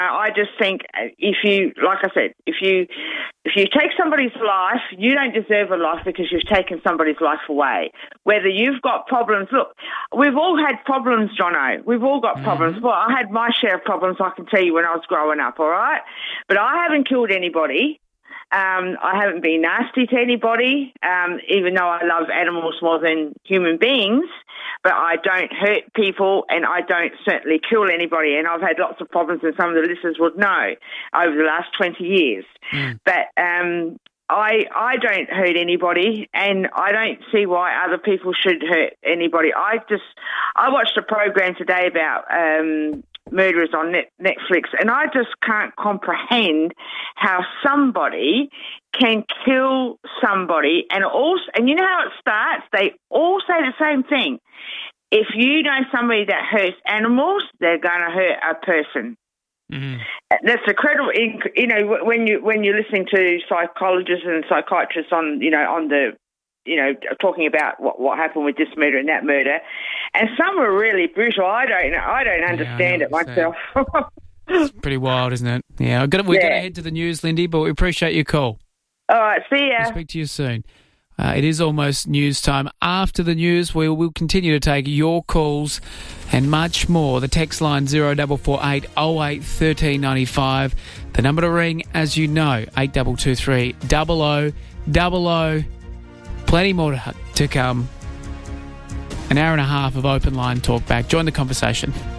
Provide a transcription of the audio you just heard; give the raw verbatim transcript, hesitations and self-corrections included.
I just think if you, like I said, if you if you take somebody's life, you don't deserve a life because you've taken somebody's life away. Whether you've got problems, look, we've all had problems, Jono. We've all got mm-hmm. problems. Well, I had my share of problems, I can tell you, when I was growing up, all right? But I haven't killed anybody. Um, I haven't been nasty to anybody, um, even though I love animals more than human beings, but I don't hurt people and I don't certainly kill anybody. And I've had lots of problems, and some of the listeners would know, over the last twenty years. Mm. But um, I I don't hurt anybody, and I don't see why other people should hurt anybody. I just, I watched a program today about um, murderers on net, Netflix, and I just can't comprehend how somebody can kill somebody, and also, and you know how it starts? They all say the same thing. If you know somebody that hurts animals, they're going to hurt a person. Mm-hmm. That's incredible. You know, when you when you're listening to psychologists and psychiatrists on, you know, on the, you know, talking about what, what happened with this murder and that murder, and some were really brutal. I don't, I don't understand yeah, I it myself. It's pretty wild, isn't it? Yeah, I've got to, we're yeah. going to head to the news, Lindy, but we appreciate your call. All right, see ya. We'll speak to you soon. Uh, it is almost news time. After the news, we will continue to take your calls and much more. The text line zero four four eight oh eight one three nine five. The number to ring, as you know, eight two two three double oh double oh. Plenty more to, to come. An hour and a half of open line talk back. Join the conversation.